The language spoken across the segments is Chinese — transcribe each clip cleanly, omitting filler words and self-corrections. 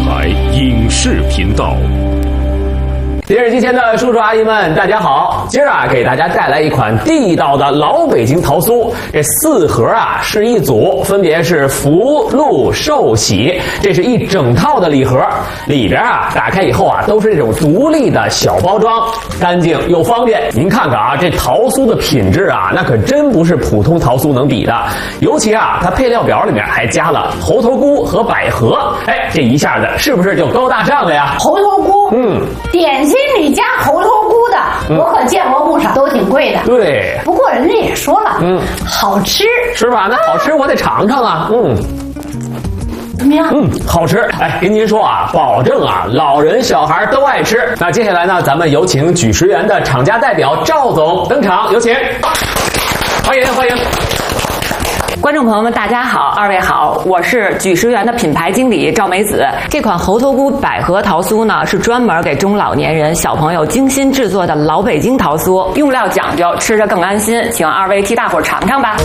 牌影视频道。 电视机前的叔叔阿姨们，大家好！今儿给大家带来一款地道的老北京桃酥。这4盒是一组，分别是福禄寿喜，这是一整套的礼盒。里边打开以后都是这种独立的小包装，干净又方便。您看看这桃酥的品质那可真不是普通桃酥能比的。尤其它配料表里面还加了猴头菇和百合，这一下子是不是就高大上了呀？ 猴头菇，点心里加猴头菇的，我可见过不少，都挺贵的。 对， 不过人家也说了，好吃是吧？那好吃我得尝尝啊。 怎么样？ 好吃。跟您说保证老人小孩都爱吃。那接下来呢，咱们有请举食源的厂家代表赵总登场，有请。欢迎欢迎。 观众朋友们，大家好，2位好，我是举食源的品牌经理赵梅子。这款猴头菇百合桃酥呢，是专门给中老年人、小朋友精心制作的老北京桃酥，用料讲究，吃着更安心。请2位替大伙尝尝吧。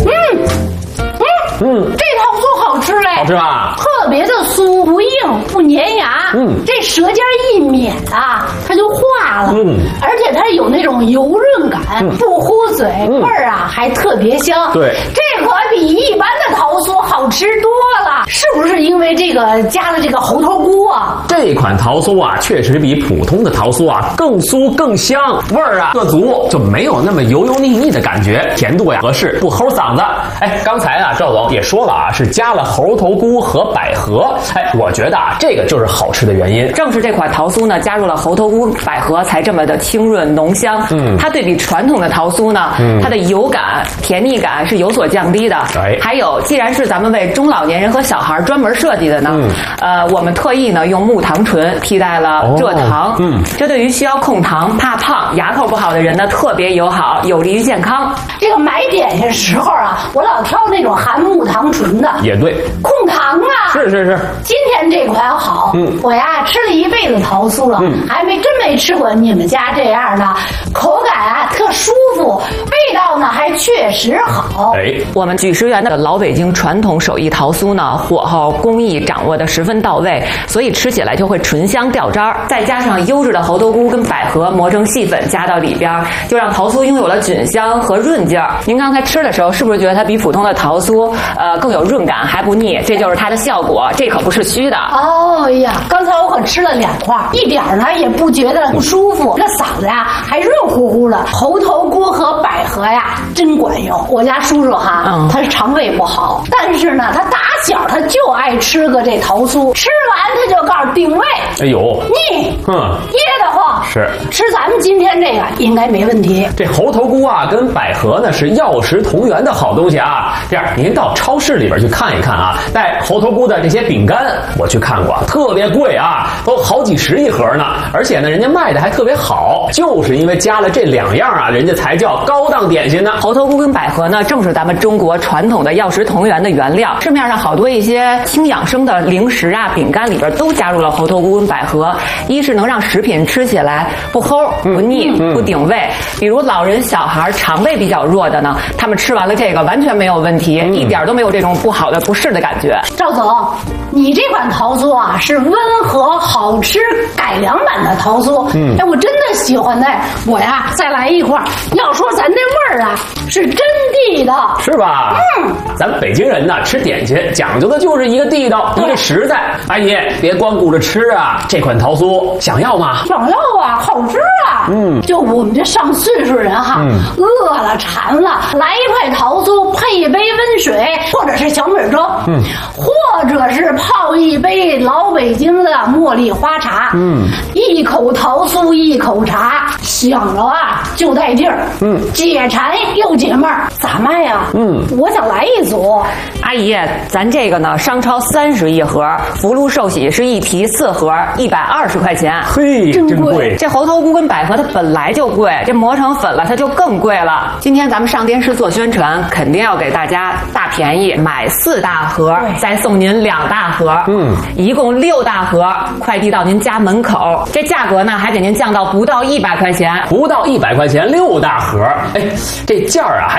这桃酥好吃嘞， 好吃吧？ 特别的酥，不硬不粘牙。这舌尖一抿它就化了。而且它有那种油润感，不糊嘴，味儿还特别香。 对， 这可比一般的桃酥好吃多了。是不是因为这个加了这个猴头菇啊？ 这款桃酥确实比普通的桃酥更酥更香，味儿更足，就没有那么油油腻腻的感觉，甜度合适，不齁嗓子。刚才赵总也说了是加了猴头菇和百合。我觉得这个就是好吃的原因。 正是这款桃酥呢，加入了猴头菇、百合，才这么的清润浓香。它对比传统的桃酥呢，它的油感、甜腻感是有所降低的。还有，既然是咱们为中老年人和小孩专门设计的呢，我们特意呢用木糖醇替代了蔗糖。这对于需要控糖、怕胖、牙口不好的人呢特别友好，有利于健康。 这个买点心时候我老挑那种含木糖醇的。 也对， 控糖是。 今天这款好，我吃了一辈子桃酥了，还真没吃过你们家这样的，口感特舒服，味道呢还确实好。 我们举食源的老北京传统手艺桃酥呢，火候工艺掌握的十分到位，所以吃起来就会醇香掉渣儿。再加上优质的猴头菇跟百合磨成细粉加到里边，就让桃酥拥有了菌香和润劲儿。您刚才吃的时候，是不是觉得它比普通的桃酥更有润感还不腻？这就是它的效果，这可不是虚的。 刚才我可吃了2块，一点呢也不觉得不舒服，这嗓子还热乎乎的。猴头菇和百合真管用。我家叔叔他是肠胃不好，但是呢他打小他就爱吃个这桃酥，吃完他就告诉定位，腻，噎得慌。 是吃咱们今天这个应该没问题。 这猴头菇跟百合呢是药食同源的好东西这样您到超市里边去看一看带猴头菇的这些饼干，我去看过，特别贵都好几十一盒呢。而且呢人家卖的还特别好，就是因为加了这2样人家才叫高档点心呢。 猴头菇跟百合呢正是咱们中国传统的药食同源的原料，市面上好多一些轻养生的零食饼干里边都加入了猴头菇跟百合。一是能让食品吃起来不齁不腻不顶胃，比如老人小孩肠胃比较弱的呢，他们吃完了这个完全没有问题，一点都没有这种不好的不适的感觉。 赵总，你这款桃酥是温和好吃改良版的桃酥。我真的喜欢我再来一块。要说咱这味儿是真地道， 是吧？咱北京人呢吃点心讲究的就是一个地道，一个实在。阿姨别光顾着吃这款桃酥想要吗？ 想要好吃就我们这上岁数人饿了馋了，来一块桃酥配一杯温水，或者是小米粥，或者是泡一杯老北京的茉莉花茶。一口桃酥一口茶，想着就带劲儿。解馋又解闷儿。咋卖呀？我想来一组。 阿姨，咱这个呢商超30一盒，福禄寿喜是一提4盒，120块钱。 嘿，真贵！ 这猴头菇跟百合它本来就贵，这磨成粉了它就更贵了。今天咱们上电视做宣传，肯定要给大家大便宜，买4大盒，再送您2大盒，一共6大盒，快递到您家门口。这价格呢还给您降到不到100块钱， 不到100块钱6大盒，哎，这价儿啊还挺实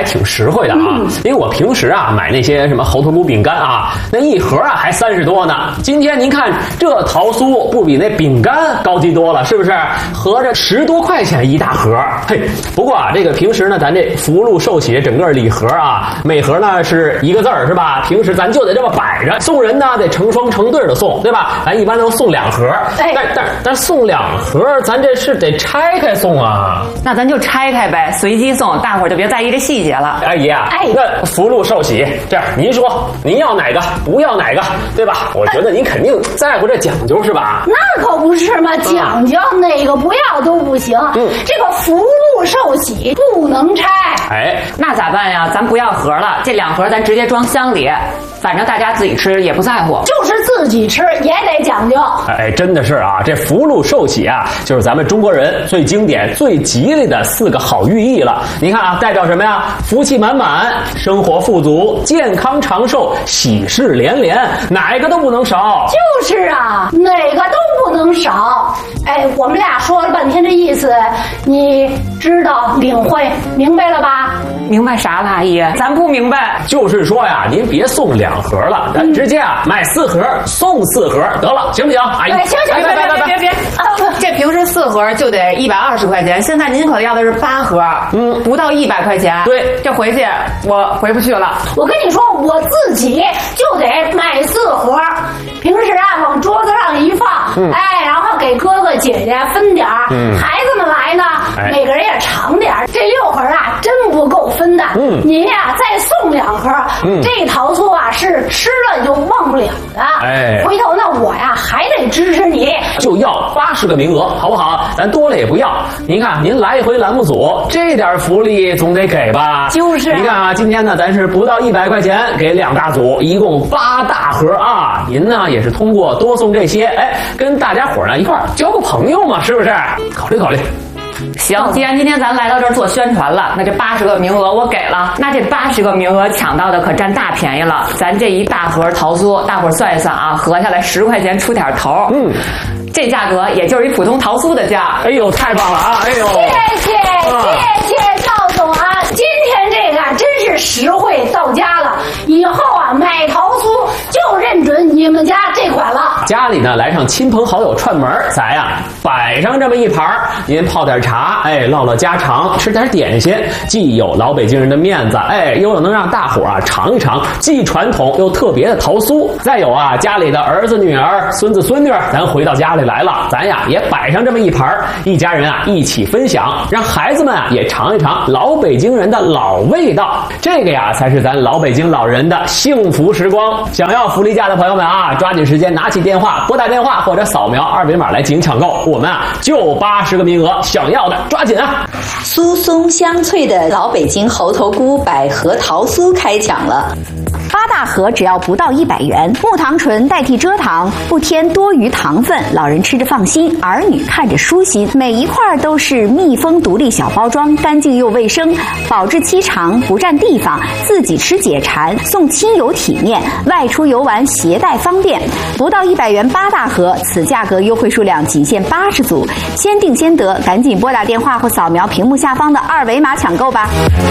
实惠的啊，因为我平时啊买那些什么猴头菇饼干啊，那一盒啊还30多呢。今天您看这桃酥不比那饼干高级多了，是不是？合着10多块钱一大盒。嘿，不过啊，这个平时呢，咱这福禄寿喜整个礼盒啊，每盒呢是1个字儿，是吧？平时咱就得这么摆着，送人呢得成双成对的送，对吧？咱一般都送2盒，但送2盒，咱这是得拆开送啊。 那咱就拆开呗，随机送，大伙儿就别在意这细节了。 阿姨啊，那福禄寿喜，这样您说您要哪个，不要哪个，对吧？我觉得您肯定在乎这讲究是吧？ 那可不是嘛，讲究哪个不要都不行。这个福禄寿喜不能拆。 哎， 那咋办呀？咱不要盒了，这2盒咱直接装箱里，反正大家自己吃也不在乎。 就是自己吃也得讲究。 哎，真的是啊，这福禄寿喜啊，就是咱们中国人最经典、最吉利的4个好寓意了。你看啊，代表什么呀？福气满满，生活富足，健康长寿，喜事连连，哪个都不能少。 就是啊，哪个都不能少。哎，我们俩说了半天这意思，你知道领会明白了吧？ 明白啥了，阿姨？咱不明白。 就是说呀，您别送2盒了，咱直接啊买4盒送4盒得了，行不行？阿姨， 行， 别，这平时4盒就得120块钱，现在您可要的是8盒，不到100块钱。 对， 这回去我回不去了。 我跟你说，我自己就得买4盒，平时啊往桌子上一放，然后给哥哥姐姐分点儿，孩子们来呢，每个人也尝点儿。这6盒啊真不够分的，您呀再送2盒，这桃酥啊是吃了就忘不了的。 哎， 回头呢我呀还得支持你， 就要80个名额，好不好？咱多了也不要。您看，您来一回栏目组，这点福利总得给吧？ 就是你看啊，今天呢，咱是不到100块钱给2大组，一共8大盒啊。您呢也是通过多送这些，哎，跟大家伙呢一块儿交个朋友嘛，是不是？考虑考虑。 行，既然今天咱来到这儿做宣传了，那这80个名额我给了，那这80个名额抢到的可占大便宜了。咱这一大盒桃酥，大伙儿算一算啊，合下来10块钱出点头。这价格也就是一普通桃酥的价。 哎呦，太棒了啊！哎呦， 谢谢赵总啊，今天这个真是实惠到家了。以后啊买桃酥就认准你们家这款了。 家里呢来上亲朋好友串门，咱呀摆上这么一盘，您泡点茶，哎，唠唠家常，吃点点心，既有老北京人的面子，哎，又能让大伙啊尝一尝既传统又特别的桃酥。再有啊，家里的儿子女儿、孙子孙女，咱回到家里来了，咱呀也摆上这么一盘，一家人啊一起分享，让孩子们啊也尝一尝老北京人的老味道。这个呀才是咱老北京老人的幸福时光。想要福利价的朋友们啊，抓紧时间拿起电话拨打电话或者扫描2维码来进行抢购，我们啊就80个名额，想要的抓紧啊！ 酥松香脆的老北京猴头菇百合桃酥开抢了。 8大盒只要不到100元，木糖醇代替蔗糖，不添多余糖分，老人吃着放心，儿女看着舒心。每一块都是密封独立小包装，干净又卫生，保质期长，不占地方，自己吃解馋，送亲友体面，外出游玩携带方便。不到100元8大盒，此价格优惠数量仅限80组，先定先得，赶紧拨打电话或扫描屏幕下方的2维码抢购吧。